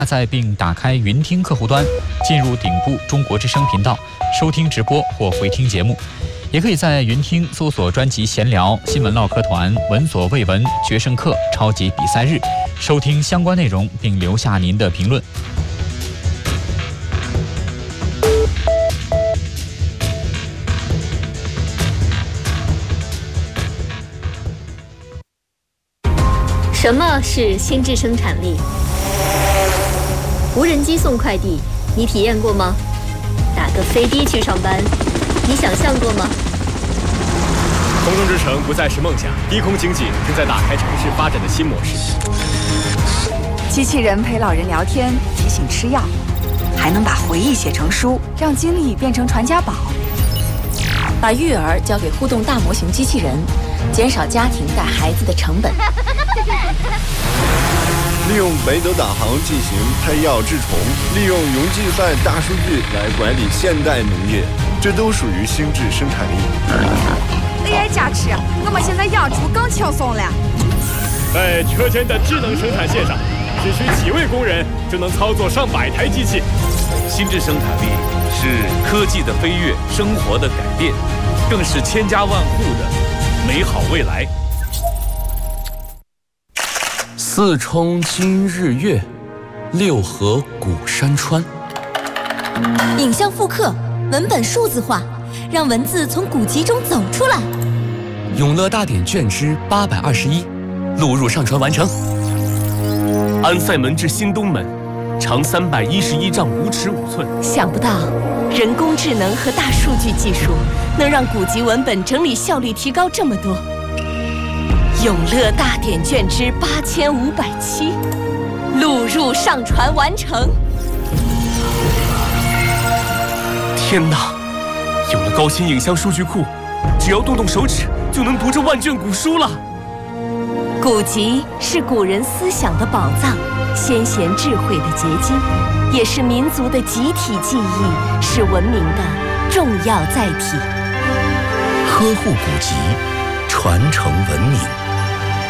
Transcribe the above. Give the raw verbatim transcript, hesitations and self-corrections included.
载并打开云听客户端，进入顶部中国之声频道，收听直播或回听节目。也可以在云听搜索专辑闲聊、新闻唠嗑团、闻所未闻、决胜课、超级比赛日，收听相关内容并留下您的评论。 什么是心智生产力？无人机送快递，你体验过吗？打个飞的去上班，你想象过吗？ 空中之城不再是梦想，低空经济正在打开城市发展的新模式。 机器人陪老人聊天，提醒吃药，还能把回忆写成书，让经历变成传家宝。 把育儿交给互动大模型机器人，减少家庭带孩子的成本。 利用北斗导航进行拍药治虫，利用云计算大数据来管理现代农业，这都属于心智生产力。 A I 加持，我们现在养猪更轻松了。 在车间的智能生产线上，只需几位工人就能操作上百台机器。 心智生产力是科技的飞跃，生活的改变，更是千家万户的美好未来。 四冲今日月，六合古山川。 影像复刻，文本数字化，让文字从古籍中走出来。 永乐大典卷之八百二十一，录入上传完成。 安塞门至新东门，长三百一十一丈五尺五寸。 想不到，人工智能和大数据技术能让古籍文本整理效率提高这么多。永乐大典卷之八千五百七，录入上传完成。 天哪！有了高新影像数据库，只要动动手指就能读这万卷古书了。 古籍是古人思想的宝藏，先贤智慧的结晶，也是民族的集体记忆，是文明的重要载体。 呵护古籍，传承文明。